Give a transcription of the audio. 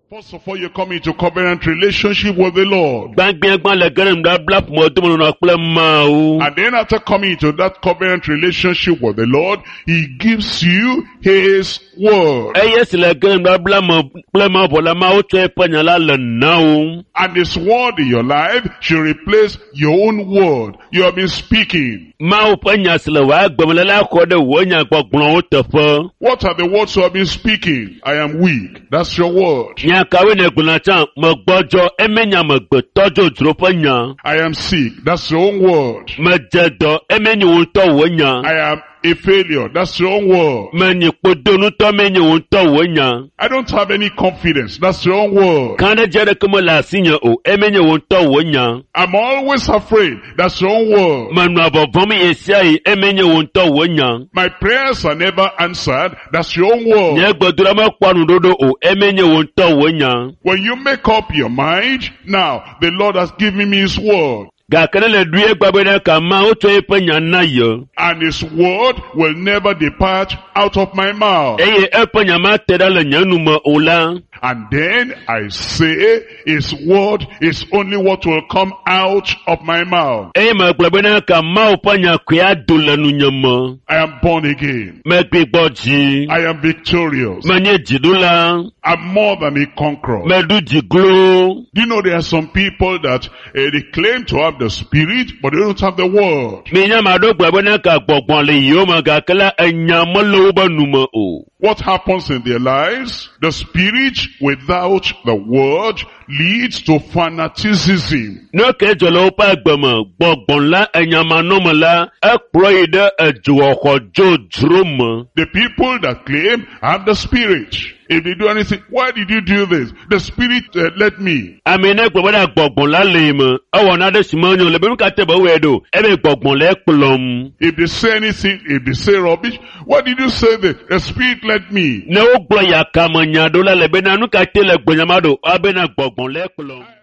First of all, you come into covenant relationship with the Lord. And then after coming into that covenant relationship with the Lord, He gives you His word. And His word in your life should replace your own word you have been speaking. What are the words you have been speaking? I am weak. That's your word. I am sick. That's your own word. I am a failure. That's your own word. I don't have any confidence. That's your own word. I'm always afraid. That's your own word. My prayers are never answered. That's your own word. When you make up your mind, now the Lord has given me His word. And His word will never depart out of my mouth. And then I say, His word is only what will come out of my mouth. I am born again. I am victorious. I'm more than a conqueror. Do you know there are some people that they claim to have the Spirit, but they don't have the word. What happens in their lives? The Spirit without the word leads to fanaticism. The people that claim have the Spirit, if they do anything, why did you do this? The Spirit led me. If they say anything, if they say rubbish, why did you say this? The Spirit led me.